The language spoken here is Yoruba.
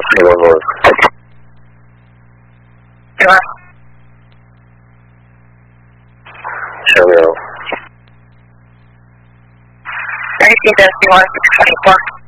311. Show me out. I see the 124.